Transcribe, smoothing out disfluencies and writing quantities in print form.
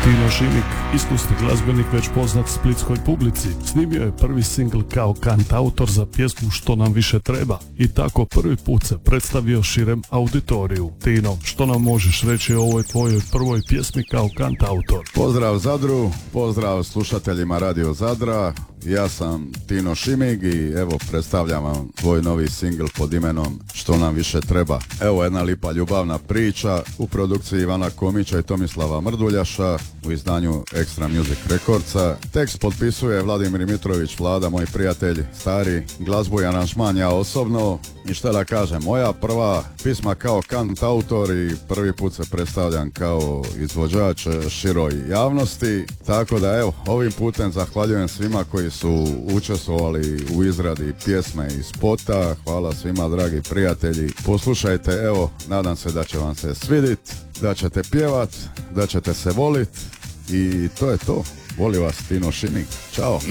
Tino Šimik, iskusni glazbenik već poznat splitskoj publici, snimio je prvi singl kao kantautor za pjesmu Što nam više treba i tako prvi put se predstavio širem auditoriju. Tino, što nam možeš reći o ovoj tvojoj prvoj pjesmi kao kantautor? Pozdrav Zadru, pozdrav slušateljima Radio Zadra. Ja sam Tino Šimig i evo predstavljam vam tvoj novi singl pod imenom Što nam više treba. Evo jedna lipa ljubavna priča u produkciji Ivana Komića i Tomislava Mrduljaša u izdanju Extra Music Recordsa. Tekst potpisuje Vladimir Mitrović Vlada, moj prijatelj, stari, glazbu i aranžman ja osobno. I šta da kažem, moja prva pisma kao kantautor i prvi put se predstavljam kao izvođač široj javnosti. Tako da evo, ovim putem zahvaljujem svima koji su učestvovali u izradi pjesme i spota. Hvala svima dragi prijatelji. Poslušajte, evo, nadam se da će vam se svidit, da ćete pjevat, da ćete se volit i to je to. Voli vas Tino Šimik. Ćao.